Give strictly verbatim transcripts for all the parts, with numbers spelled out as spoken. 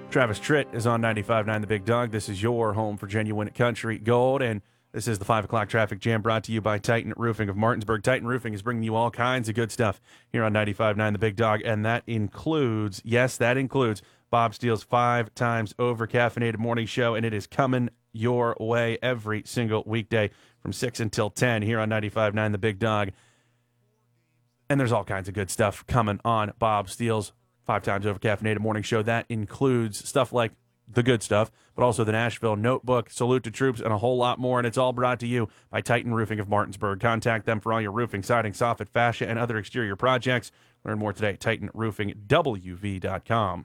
Travis Tritt is on ninety-five point nine The Big Dog. This is your home for genuine country gold, and this is the five o'clock Traffic Jam brought to you by Titan Roofing of Martinsburg. Titan Roofing is bringing you all kinds of good stuff here on ninety-five point nine The Big Dog, and that includes, yes, that includes Bob Steele's five times over caffeinated morning show, and it is coming your way every single weekday from six until ten here on ninety-five point nine The Big Dog. And there's all kinds of good stuff coming on Bob Steele's Five Times Over Caffeinated Morning Show. That includes stuff like the good stuff, but also the Nashville Notebook, Salute to Troops, and a whole lot more. And it's all brought to you by Titan Roofing of Martinsburg. Contact them for all your roofing, siding, soffit, fascia, and other exterior projects. Learn more today at titan roofing w v dot com.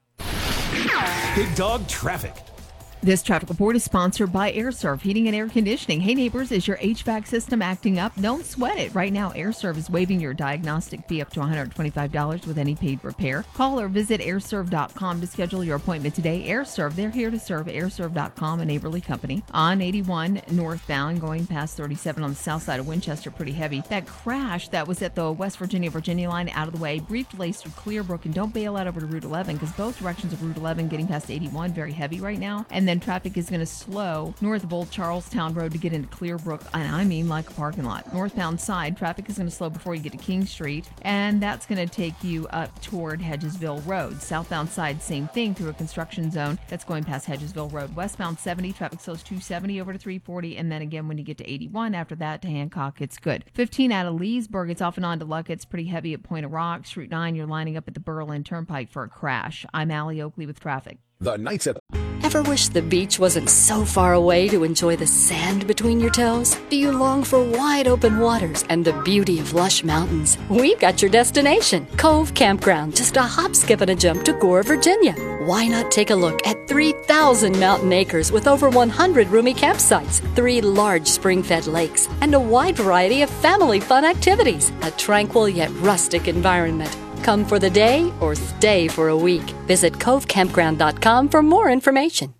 Big Dog Traffic. This traffic report is sponsored by AirServe Heating and Air Conditioning. Hey, neighbors, is your H V A C system acting up? Don't sweat it. Right now, AirServe is waiving your diagnostic fee up to one hundred twenty-five dollars with any paid repair. Call or visit air serve dot com to schedule your appointment today. AirServe, they're here to serve. air serve dot com, a neighborly company. On eighty-one northbound, going past thirty-seven on the south side of Winchester, pretty heavy. That crash that was at the West Virginia-Virginia line out of the way. Brief delays through Clearbrook, and don't bail out over to Route eleven because both directions of Route eleven getting past eighty-one, very heavy right now. And then traffic is going to slow north of Old Charlestown Road to get into Clearbrook, and I mean like a parking lot. Northbound side, traffic is going to slow before you get to King Street, and that's going to take you up toward Hedgesville Road. Southbound side, same thing, through a construction zone that's going past Hedgesville Road. Westbound seventy, traffic slows two seventy over to three forty, and then again when you get to eighty-one, after that to Hancock, it's good. fifteen out of Leesburg, it's off and on to Luck. It's pretty heavy at Point of Rocks. Route nine, you're lining up at the Berlin Turnpike for a crash. I'm Allie Oakley with traffic. The Knights at... Ever wish the beach wasn't so far away to enjoy the sand between your toes? Do you long for wide open waters and the beauty of lush mountains? We've got your destination, Cove Campground, just a hop, skip, and a jump to Gore, Virginia. Why not take a look at three thousand mountain acres with over one hundred roomy campsites, three large spring-fed lakes, and a wide variety of family fun activities? A tranquil yet rustic environment. Come for the day or stay for a week. Visit cove campground dot com for more information.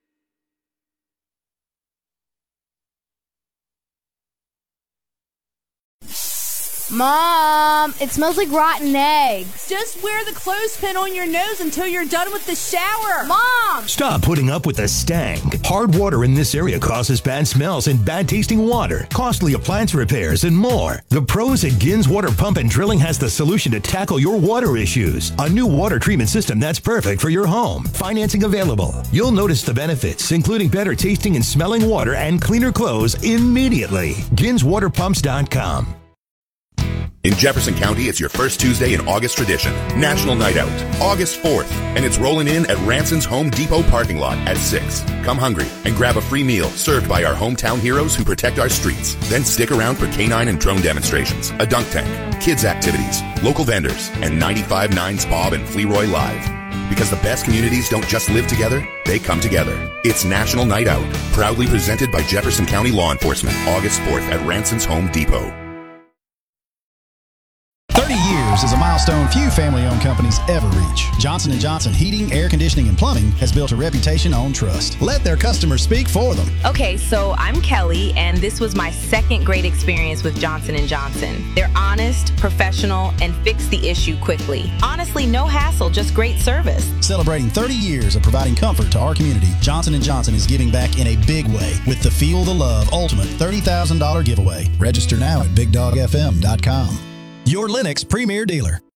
Mom, it smells like rotten eggs. Just wear the clothespin on your nose until you're done with the shower. Mom! Stop putting up with the stank. Hard water in this area causes bad smells and bad tasting water, costly appliance repairs, and more. The pros at Gins Water Pump and Drilling has the solution to tackle your water issues. A new water treatment system that's perfect for your home. Financing available. You'll notice the benefits, including better tasting and smelling water and cleaner clothes immediately. gins water pumps dot com. In Jefferson County, it's your first Tuesday in August tradition, National Night Out, August fourth, and it's rolling in at Ranson's Home Depot parking lot at six. Come hungry and grab a free meal served by our hometown heroes who protect our streets. Then stick around for canine and drone demonstrations, a dunk tank, kids activities, local vendors, and ninety-five point nine's Bob and Fleroy Live. Because the best communities don't just live together, they come together. It's National Night Out, proudly presented by Jefferson County Law Enforcement, August fourth at Ranson's Home Depot. thirty years is a milestone few family-owned companies ever reach. Johnson and Johnson Heating, Air Conditioning, and Plumbing has built a reputation on trust. Let their customers speak for them. Okay, so I'm Kelly, and this was my second great experience with Johnson and Johnson. They're honest, professional, and fix the issue quickly. Honestly, no hassle, just great service. Celebrating thirty years of providing comfort to our community, Johnson and Johnson is giving back in a big way with the Feel the Love Ultimate thirty thousand dollars giveaway. Register now at big dog f m dot com. Your Lennox Premier Dealer.